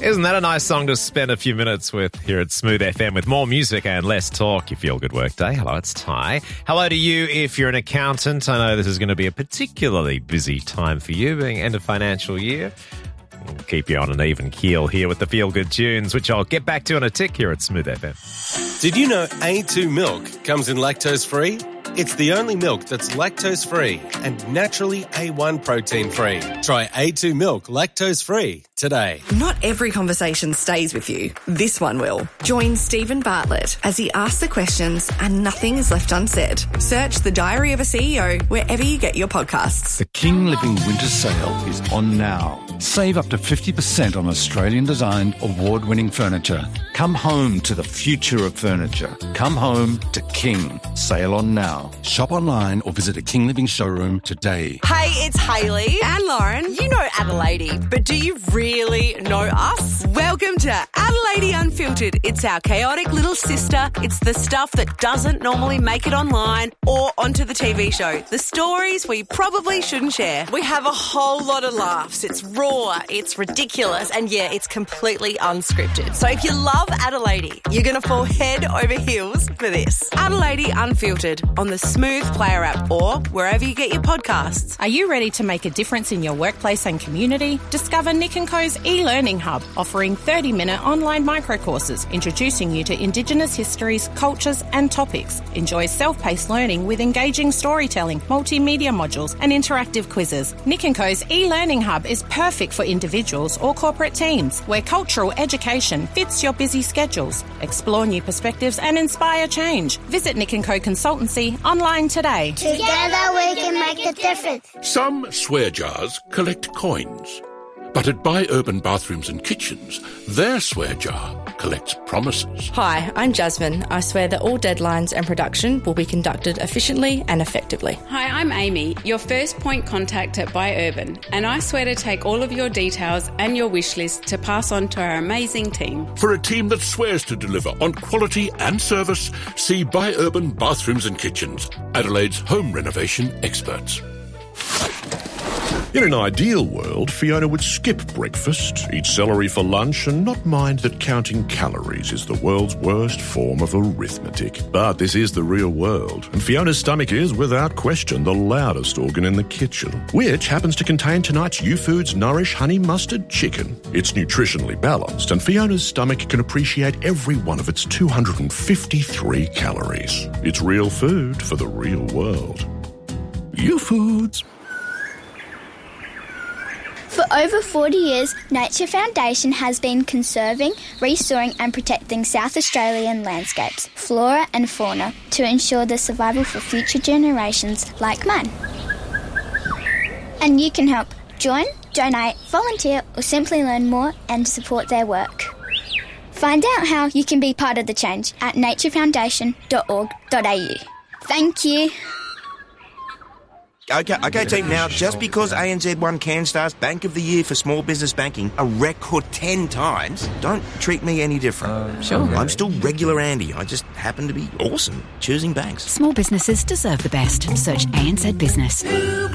Isn't that a nice song to spend a few minutes with here at Smooth FM with more music and less talk? You feel good work day. Hello, it's Ty. Hello to you if you're an accountant. I know this is going to be a particularly busy time for you, being end of financial year. We'll keep you on an even keel here with the feel-good tunes, which I'll get back to in a tick here at Smooth FM. Did you know A2 milk comes in lactose-free? It's the only milk that's lactose-free and naturally A1 protein-free. Try A2 milk lactose-free today. Not every conversation stays with you. This one will. Join Stephen Bartlett as he asks the questions and nothing is left unsaid. Search The Diary of a CEO wherever you get your podcasts. The King Living Winter Sale is on now. Save up to 50% on Australian-designed, award-winning furniture. Come home to the future of furniture. Come home to King. Sale on now. Shop online or visit a King Living showroom today. Hey, it's Hayley and Lauren. You know Adelaide, but do you really know us? Welcome to Adelaide Unfiltered. It's our chaotic little sister. It's the stuff that doesn't normally make it online or onto the TV show. The stories we probably shouldn't share. We have a whole lot of laughs. It's raw, it's ridiculous, and yeah, it's completely unscripted. So if you love Adelaide, you're going to fall head over heels for this. Adelaide Unfiltered on the Smooth Player app or wherever you get your podcasts. Are you ready to make a difference in your workplace and community? Discover Nick & Co.'s e-learning hub, offering 30-minute online microcourses introducing you to Indigenous histories, cultures and topics. Enjoy self-paced learning with engaging storytelling, multimedia modules and interactive quizzes. Nick & Co.'s e-learning hub is perfect for individuals or corporate teams, where cultural education fits your busy schedules. Explore new perspectives and inspire change. Visit Nick & Co. Consultancy online today. Together we can make a difference. Some swear jars collect coins, but at Buy Urban Bathrooms and Kitchens, their swear jar collects promises. Hi, I'm Jasmine. I swear that all deadlines and production will be conducted efficiently and effectively. Hi, I'm Amy, your first point contact at Buy Urban, and I swear to take all of your details and your wish list to pass on to our amazing team. For a team that swears to deliver on quality and service, see Buy Urban Bathrooms and Kitchens, Adelaide's home renovation experts. In an ideal world, Fiona would skip breakfast, eat celery for lunch, and not mind that counting calories is the world's worst form of arithmetic. But this is the real world, and Fiona's stomach is, without question, the loudest organ in the kitchen, which happens to contain tonight's YouFoods Nourish Honey Mustard Chicken. It's nutritionally balanced, and Fiona's stomach can appreciate every one of its 253 calories. It's real food for the real world. YouFoods. For over 40 years, Nature Foundation has been conserving, restoring and protecting South Australian landscapes, flora and fauna to ensure the survival for future generations like mine. And you can help. Join, donate, volunteer or simply learn more and support their work. Find out how you can be part of the change at naturefoundation.org.au. Thank you. Okay, team, now, just because ANZ won CanStar's Bank of the Year for small business banking a record 10 times, don't treat me any different. Sure. I'm still regular Andy. I just happen to be awesome choosing banks. Small businesses deserve the best. Search ANZ Business.